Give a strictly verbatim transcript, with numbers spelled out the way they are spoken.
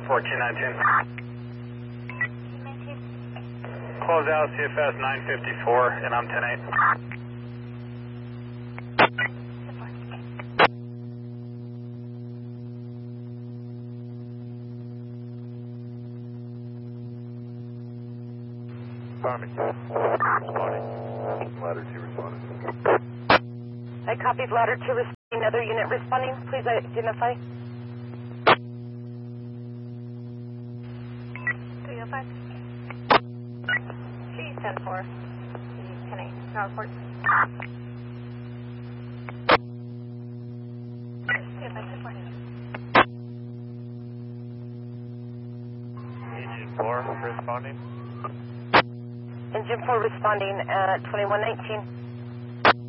fourteen nineteen. Close out C F S nine fifty-four, and I'm ten eight. Ladder two responding. I copied ladder two responding. Another unit responding. Please identify. three oh five. G ten four. ten eight. Power port. Engine four responding. Engine four responding at twenty-one nineteen.